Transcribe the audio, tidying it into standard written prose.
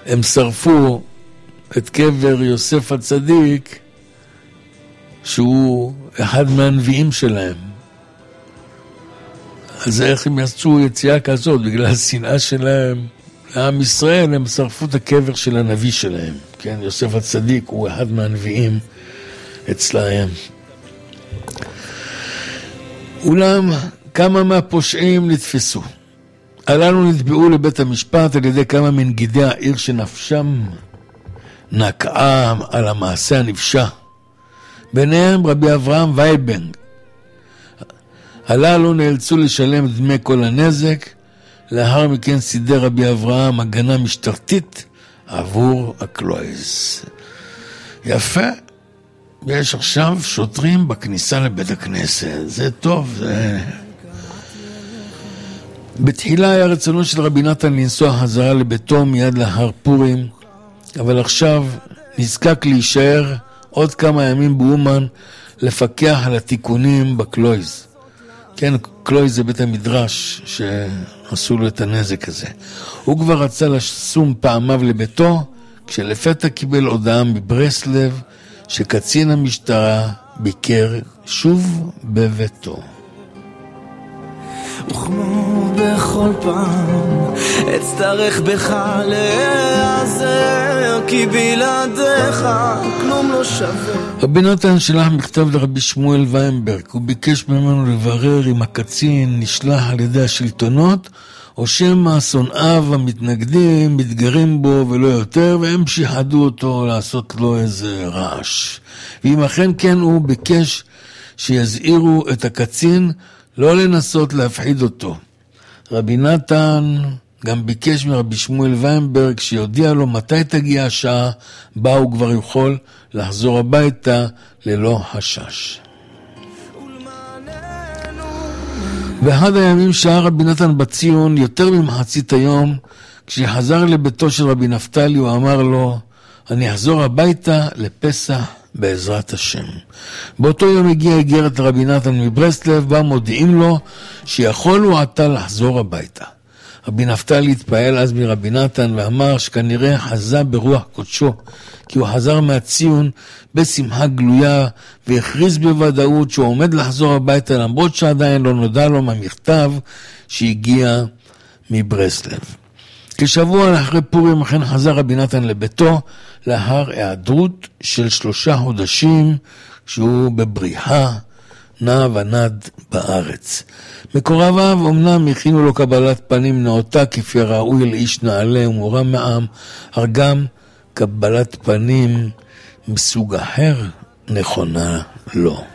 הם שרפו את קבר יוסף הצדיק, שהוא אחד מהנביאים שלהם. אז איך הם יצאו יציאה כזאת? בגלל השנאה שלהם לעם ישראל, הם שרפו את הקבר של הנביא שלהם. כן, יוסף הצדיק הוא אחד מהנביאים אצלהם. אולם כמה מהפושעים נתפסו. הללו נתבעו לבית המשפט על ידי כמה מנגידי העיר שנפשם נקעה על המעשה הנפשע. ביניהם רבי אברהם ויילבנג. הללו נאלצו לשלם דמי כל הנזק. לאחר מכן סידר רבי אברהם הגנה משטרתית עבור הקלויז. יפה. יש עכשיו שוטרים בכניסה לבית הכנסת. זה טוב, זה... בתחילה היה רצונו של רבי נתן לנסוע חזרה לביתו מיד לאחר פורים, אבל עכשיו נזקק להישאר עוד כמה ימים באומן לפקח על התיקונים בקלויז. כן, קלויז זה בית המדרש שעשו לו את הנזק הזה. הוא כבר רצה לשום פעמיו לביתו, כשלפתע קיבל הודעה מברסלב שקצין המשטרה ביקר שוב בביתו. וכמו בכל פעם אצטרך בך להיעזר, כי בלעדיך כלום לא שווה. רבי נתן שלח מכתב לרבי שמואל ויינברג. הוא ביקש ממנו לברר אם הקצין נשלח על ידי השלטונות או שמא שונאיו המתנגדים מתגרים בו ולא יותר, והם שיחדו אותו לעשות לו איזה רעש. ואם אכן כן, הוא ביקש שיזהירו את הקצין לא לנסות להפחיד אותו. רבי נתן גם ביקש מרבי שמואל ויינברג שיודיע לו מתי תגיע השעה בה הוא כבר יכול לחזור הביתה ללא חשש. באחד הימים שעה רבי נתן בציון יותר ממחצית היום, כשחזר לביתו של רבי נפתלי הוא אמר לו, אני אחזור הביתה לפסח בעזרת השם. באותו יום הגיע איגרת רבי נתן מברסלב, בה מודיעים לו שיכול הוא עתה לחזור הביתה. רבי נפתלי התפעל אז מרבי נתן ואמר שכנראה חזה ברוח קודשו, כי הוא חזר מהציון בשמחה גלויה והכריז בוודאות שהוא עומד לחזור הביתה, למרות שעדיין לא נודע לו מהמכתב שהגיע מברסלב. כשבוע אחרי פורים אכן חזר רבי נתן לביתו לאחר היעדרות של 3 חודשים, שהוא בבריחה נע ונד בארץ. מקורביו אמנם הכינו לו קבלת פנים נאותה כפי ראוי לאיש נעלה ומורם מעם, אך גם קבלת פנים מסוג אחר נכונה לו.